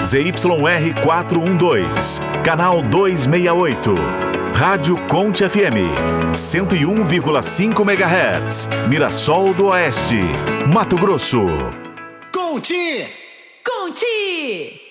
ZYR 412, canal 268. Rádio Conte FM, 101,5 MHz, Mirassol do Oeste, Mato Grosso. Conte! Conte!